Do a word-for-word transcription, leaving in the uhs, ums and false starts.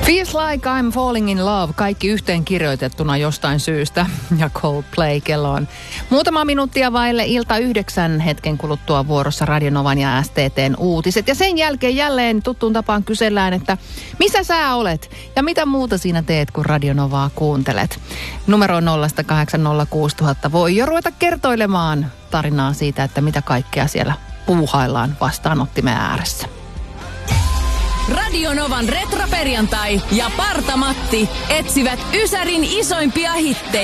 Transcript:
Feels like I'm falling in love. Kaikki yhteen kirjoitettuna jostain syystä. Ja Coldplay kello on muutama minuuttia vaille ilta yhdeksän hetken kuluttua vuorossa Radionovan ja S T T:n uutiset. Ja sen jälkeen jälleen tuttuun tapaan kysellään, että missä sä olet ja mitä muuta siinä teet, kun Radionovaa kuuntelet. Numero on nolla kahdeksan nolla kuusi nolla nolla nolla. Voi jo ruveta kertoilemaan tarinaa siitä, että mitä kaikkea siellä puuhaillaan vastaanottimen ääressä. Radionovan retroperjantai ja Parta Matti etsivät Ysärin isoimpia hittejä.